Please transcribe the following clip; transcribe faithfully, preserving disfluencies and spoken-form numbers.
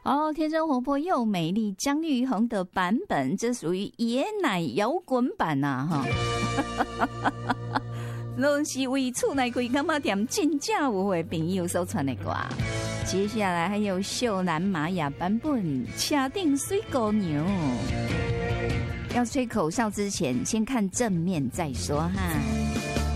哦，天真活泼又美丽，姜育恒的版本，这属于爷奶摇滚版呐、啊，哈。拢是为厝内开干嘛店真正有位朋友所传的歌。接下来还有秀兰玛雅版本《车顶水姑娘》。要吹口哨之前，先看正面再说哈。